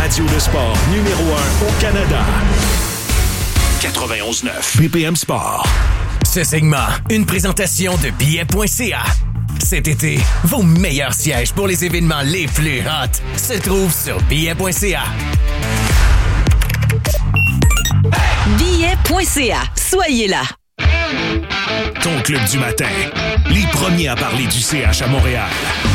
radio de sport numéro 1 au Canada. 91.9 BPM Sport. Ce segment, une présentation de billets.ca. Cet été, vos meilleurs sièges pour les événements les plus hot se trouvent sur billets.ca. Billets.ca. Soyez là. Ton club du matin. Les premiers à parler du CH à Montréal.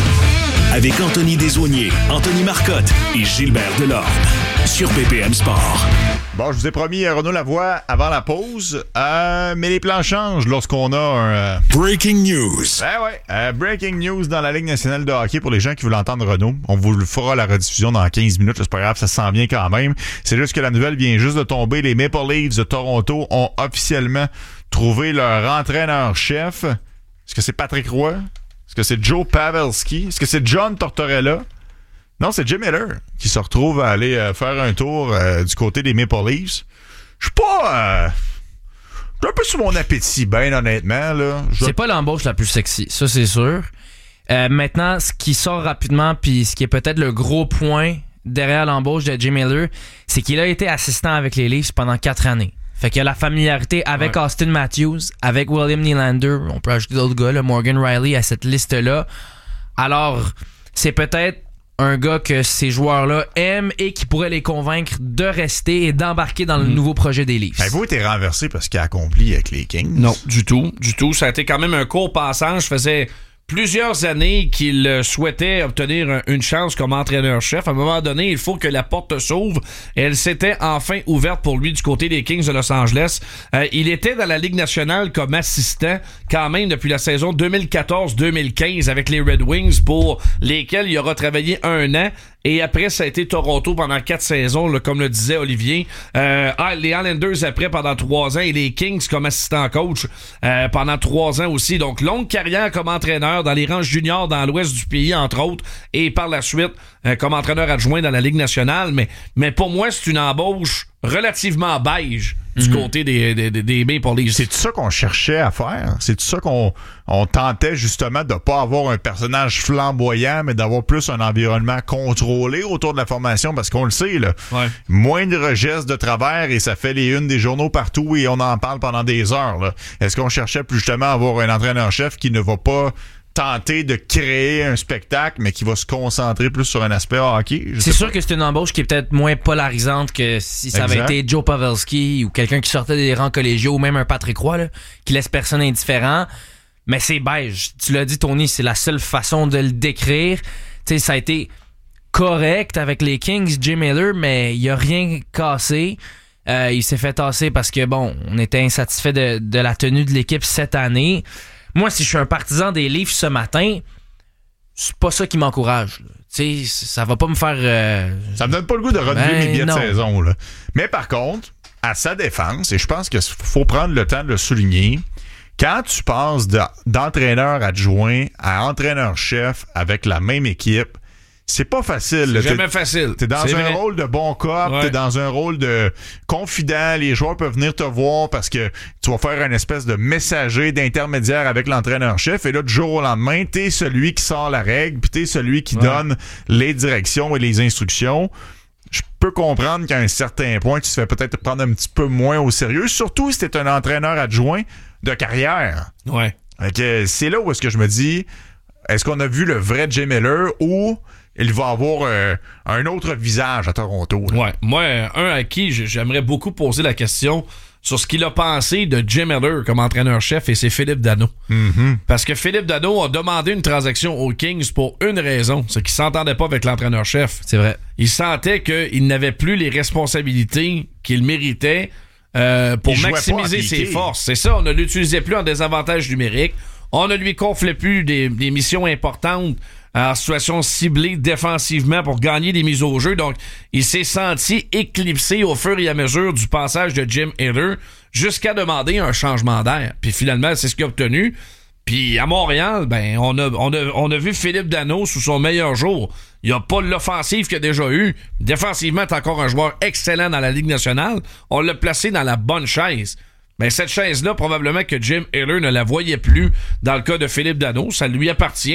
Avec Anthony Desaulniers, Anthony Marcotte et Gilbert Delorme. Sur BPM Sport. Bon, je vous ai promis Renaud Lavoie avant la pause, mais les plans changent lorsqu'on a un... Breaking news. Breaking news dans la Ligue nationale de hockey pour les gens qui veulent entendre Renaud. On vous le fera la rediffusion dans 15 minutes, c'est pas grave, ça se sent bien quand même. C'est juste que la nouvelle vient juste de tomber. Les Maple Leafs de Toronto ont officiellement trouvé leur entraîneur-chef. Est-ce que c'est Patrick Roy? Est-ce que c'est Joe Pavelski? Est-ce que c'est John Tortorella? Non, c'est Jim Miller qui se retrouve à aller faire un tour du côté des Maple Leafs. Je suis pas... je suis un peu sur mon appétit, ben honnêtement. Là. C'est pas l'embauche la plus sexy, ça c'est sûr. Maintenant, ce qui sort rapidement, puis ce qui est peut-être le gros point derrière l'embauche de Jim Miller, c'est qu'il a été assistant avec les Leafs pendant 4 années. Fait qu'il y a la familiarité avec Austin Matthews, avec William Nylander, on peut ajouter d'autres gars, là, Morgan Riley à cette liste-là. Alors, c'est peut-être un gars que ces joueurs-là aiment et qui pourrait les convaincre de rester et d'embarquer dans le nouveau projet des Leafs. Avez-vous été renversé parce qu'il a accompli avec les Kings? Non, du tout. Ça a été quand même un court passage. Faisait plusieurs années qu'il souhaitait obtenir une chance comme entraîneur-chef. À un moment donné, il faut que la porte s'ouvre. Elle s'était enfin ouverte pour lui du côté des Kings de Los Angeles. Il était dans la Ligue nationale comme assistant quand même depuis la saison 2014-2015 avec les Red Wings pour lesquels il aura travaillé 1 an. Et après, ça a été Toronto pendant 4 saisons, là, comme le disait Olivier. Les Islanders après pendant 3 ans et les Kings comme assistant coach pendant 3 ans aussi. Donc, longue carrière comme entraîneur dans les rangs juniors dans l'ouest du pays, entre autres. Et par la suite, comme entraîneur adjoint dans la Ligue nationale. Mais pour moi, c'est une embauche relativement beige du côté des Maple Leafs. C'est ça qu'on cherchait à faire? C'est ça qu'on tentait justement de pas avoir un personnage flamboyant, mais d'avoir plus un environnement contrôlé autour de la formation? Parce qu'on le sait, là, moindre geste de travers et ça fait les unes des journaux partout et on en parle pendant des heures. Là. Est-ce qu'on cherchait plus justement à avoir un entraîneur-chef qui ne va pas tenter de créer un spectacle, mais qui va se concentrer plus sur un aspect hockey? C'est sûr que c'est une embauche qui est peut-être moins polarisante que si ça avait été Joe Pavelski ou quelqu'un qui sortait des rangs collégiaux ou même un Patrick Roy, là, qui laisse personne indifférent. Mais c'est beige. Tu l'as dit, Tony, c'est la seule façon de le décrire. Tu sais, ça a été correct avec les Kings, Jim Miller, mais il a rien cassé. Il s'est fait tasser parce que, bon, on était insatisfait de la tenue de l'équipe cette année. Moi, si je suis un partisan des Leafs ce matin, c'est pas ça qui m'encourage. Tu sais, ça va pas me faire... Ça me donne pas le goût de renouveler mes billets de saison. Là. Mais par contre, à sa défense, et je pense qu'il faut prendre le temps de le souligner, quand tu passes d'entraîneur adjoint à entraîneur-chef avec la même équipe, c'est pas facile. C'est jamais facile. T'es dans un rôle de bon cop, t'es dans un rôle de confident. Les joueurs peuvent venir te voir parce que tu vas faire une espèce de messager, d'intermédiaire avec l'entraîneur-chef. Et là, du jour au lendemain, t'es celui qui sort la règle, puis t'es celui qui donne les directions et les instructions. Je peux comprendre qu'à un certain point, tu te fais peut-être prendre un petit peu moins au sérieux, surtout si t'es un entraîneur adjoint de carrière. Ouais. Okay, c'est là où est-ce que je me dis, est-ce qu'on a vu le vrai Jim Miller ou il va avoir un autre visage à Toronto? Là? Ouais. Moi, un à qui j'aimerais beaucoup poser la question sur ce qu'il a pensé de Jim Miller comme entraîneur-chef, et c'est Philippe Danault. Mm-hmm. Parce que Philippe Danault a demandé une transaction aux Kings pour une raison, c'est qu'il s'entendait pas avec l'entraîneur-chef. C'est vrai. Il sentait qu'il n'avait plus les responsabilités qu'il méritait pour maximiser ses forces. C'est ça, on ne l'utilisait plus en désavantage numérique. On ne lui confiait plus des missions importantes en situation ciblée défensivement pour gagner des mises au jeu. Donc, il s'est senti éclipsé au fur et à mesure du passage de Jim Miller jusqu'à demander un changement d'air. Puis finalement, c'est ce qu'il a obtenu. Puis à Montréal, ben on a vu Philippe Danault sous son meilleur jour. Il n'y a pas l'offensive qu'il a déjà eu. Défensivement, c'est encore un joueur excellent dans la Ligue nationale. On l'a placé dans la bonne chaise. Mais cette chaise-là, probablement que Jim Miller ne la voyait plus dans le cas de Philippe Danault. Ça lui appartient.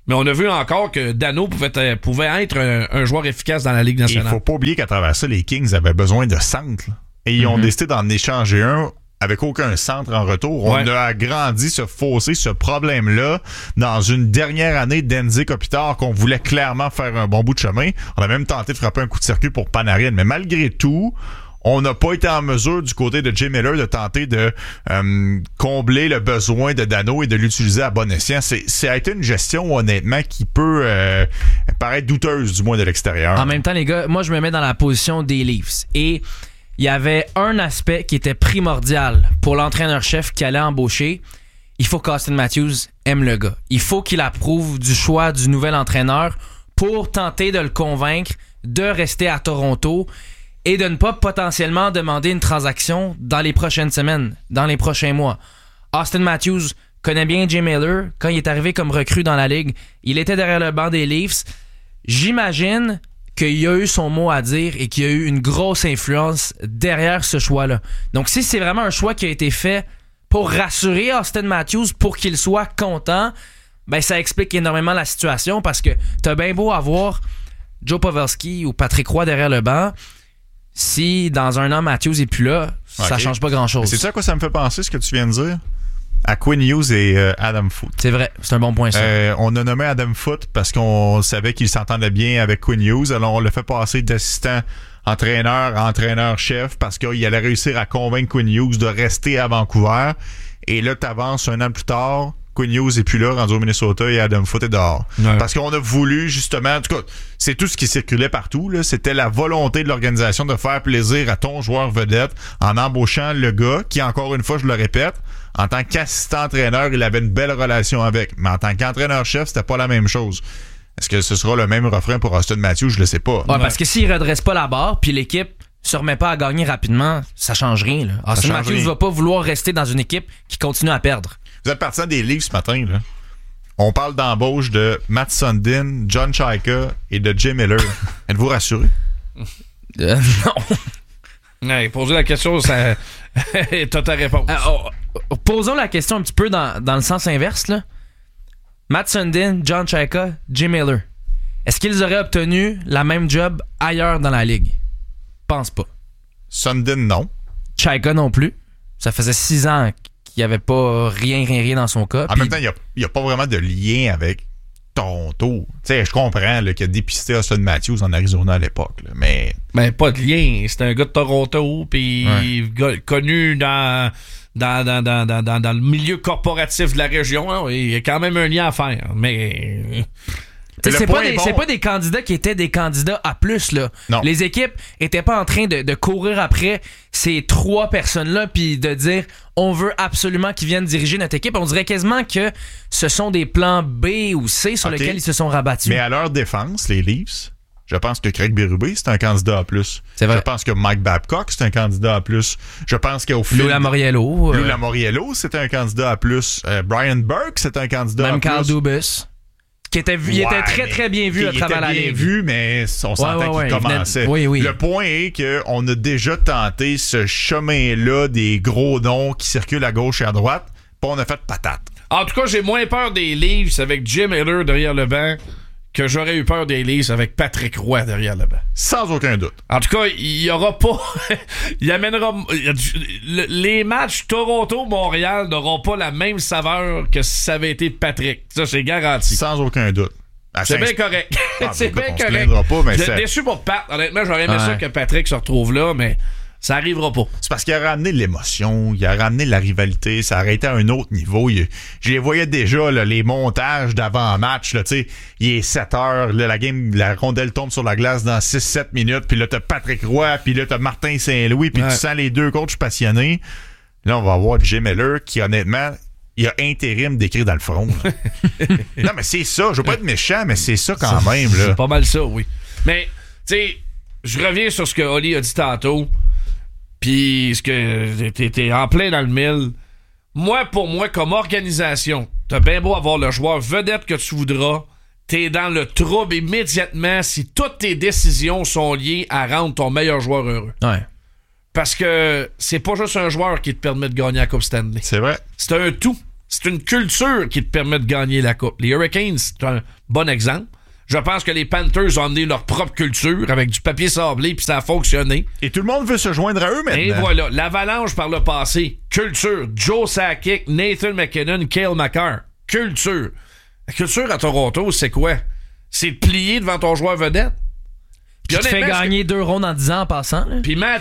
Mais on a vu encore que Dano pouvait être un joueur efficace dans la Ligue nationale. Il faut pas oublier qu'à travers ça, les Kings avaient besoin de centre. Et ils ont décidé d'en échanger un avec aucun centre en retour. On a agrandi ce fossé, ce problème-là, dans une dernière année d'Enzi Kopitar qu'on voulait clairement faire un bon bout de chemin. On a même tenté de frapper un coup de circuit pour Panarin. Mais malgré tout, on n'a pas été en mesure du côté de Jim Miller de tenter de combler le besoin de Dano et de l'utiliser à bon escient. Ça a été une gestion, honnêtement, qui peut paraître douteuse, du moins de l'extérieur. En même temps, les gars, moi, je me mets dans la position des Leafs. Et il y avait un aspect qui était primordial pour l'entraîneur-chef qui allait embaucher. Il faut qu'Austin Matthews aime le gars. Il faut qu'il approuve du choix du nouvel entraîneur pour tenter de le convaincre de rester à Toronto et de ne pas potentiellement demander une transaction dans les prochaines semaines, dans les prochains mois. Austin Matthews connaît bien Jim Miller. Quand il est arrivé comme recrue dans la Ligue, il était derrière le banc des Leafs. J'imagine qu'il a eu son mot à dire et qu'il y a eu une grosse influence derrière ce choix-là. Donc, si c'est vraiment un choix qui a été fait pour rassurer Austin Matthews, pour qu'il soit content, ben ça explique énormément la situation parce que t'as bien beau avoir Joe Pavelski ou Patrick Roy derrière le banc, si dans un an Matthews est plus là, ça change pas grand-chose. C'est ça à quoi ça me fait penser, ce que tu viens de dire? À Quinn Hughes et Adam Foote. C'est vrai, c'est un bon point ça. On a nommé Adam Foote parce qu'on savait qu'il s'entendait bien avec Quinn Hughes, alors on l'a fait passer d'assistant entraîneur à entraîneur-chef parce qu'il allait réussir à convaincre Quinn Hughes de rester à Vancouver. Et là, t'avances un an plus tard, Quinn Hughes est plus là, rendu au Minnesota, et Adam Foote est dehors. Ouais. Parce qu'on a voulu, justement, en tout cas, c'est tout ce qui circulait partout, là. C'était la volonté de l'organisation de faire plaisir à ton joueur vedette en embauchant le gars qui, encore une fois, je le répète, en tant qu'assistant-entraîneur, il avait une belle relation avec. Mais en tant qu'entraîneur-chef, c'était pas la même chose. Est-ce que ce sera le même refrain pour Austin Matthews? Je le sais pas. Ouais, parce que s'il redresse pas la barre, puis l'équipe se remet pas à gagner rapidement, ça change rien, là. Austin Matthews va pas vouloir rester dans une équipe qui continue à perdre. Vous êtes partisan des Leafs ce matin, là. On parle d'embauche de Matt Sundin, John Chayka et de Jim Miller. Êtes-vous rassuré? Non. Ouais, poser la question, ça... t'as ta réponse. Posons la question un petit peu dans le sens inverse, là. Matt Sundin, John Chayka, Jim Miller. Est-ce qu'ils auraient obtenu la même job ailleurs dans la Ligue? Pense pas. Sundin, non. Chayka non plus. Ça faisait 6 ans qu'il n'y avait pas rien dans son cas. En même temps, il n'y a pas vraiment de lien avec Toronto. Tu sais, je comprends là, qu'il a dépisté Austin Matthews en Arizona à l'époque, là, mais... Ben, pas de lien. C'est un gars de Toronto, puis connu dans le milieu corporatif de la région. Hein, il y a quand même un lien à faire, mais... C'est pas des candidats qui étaient des candidats à plus, là. Non. Les équipes étaient pas en train de courir après ces 3 personnes-là puis de dire on veut absolument qu'ils viennent diriger notre équipe. On dirait quasiment que ce sont des plans B ou C sur lesquels ils se sont rabattus. Mais à leur défense, les Leafs, je pense que Craig Berube, c'est un candidat à plus. C'est vrai. Je pense que Mike Babcock, c'est un candidat à plus. Je pense qu'au fil... Lou Lamoriello, c'est un candidat à plus. Brian Burke, c'est un candidat à plus. Même Carl Dubas. Il était très bien vu à travers la Ligue. Il était bien vu, mais on sentait qu'il commençait. Oui. Le point est qu'on a déjà tenté ce chemin-là des gros noms qui circulent à gauche et à droite, puis on a fait patate. En tout cas, j'ai moins peur des Leafs avec Jim Miller derrière le banc que j'aurais eu peur des Leafs avec Patrick Roy derrière le banc. Sans aucun doute. En tout cas, il y aura pas... il amènera... Les matchs Toronto-Montréal n'auront pas la même saveur que si ça avait été Patrick. Ça, c'est garanti. Sans aucun doute. C'est bien correct. C'est bien correct. J'ai déçu pour Pat. Honnêtement, j'aurais aimé ça que Patrick se retrouve là, mais... ça arrivera pas. C'est parce qu'il a ramené l'émotion, il a ramené la rivalité, ça aurait été à un autre niveau. Je les voyais déjà, là, les montages d'avant-match. Là, il est 7 heures, là, la rondelle tombe sur la glace dans 6-7 minutes, puis là, t'as Patrick Roy, puis là, t'as Martin Saint-Louis, puis tu sens les deux coachs passionnés. Là, on va voir Jim Miller qui, honnêtement, il a intérim d'écrire dans le front. Non, mais c'est ça. Je veux pas être méchant, mais c'est ça quand même. Là. C'est pas mal ça, oui. Mais, tu sais, je reviens sur ce que Oli a dit tantôt. Puis, ce que t'es en plein dans le mille. Pour moi, comme organisation, t'as bien beau avoir le joueur vedette que tu voudras, t'es dans le trouble immédiatement si toutes tes décisions sont liées à rendre ton meilleur joueur heureux. Ouais. Parce que c'est pas juste un joueur qui te permet de gagner la Coupe Stanley. C'est vrai. C'est un tout. C'est une culture qui te permet de gagner la Coupe. Les Hurricanes, c'est un bon exemple. Je pense que les Panthers ont amené leur propre culture avec du papier sablé, puis ça a fonctionné. Et tout le monde veut se joindre à eux maintenant. Et voilà, l'Avalanche par le passé, culture. Joe Sakic, Nathan MacKinnon, Cale Makar, culture. La culture à Toronto, c'est quoi? C'est de plier devant ton joueur vedette. Puis tu te fais gagner 2 rondes en 10 ans en passant. Puis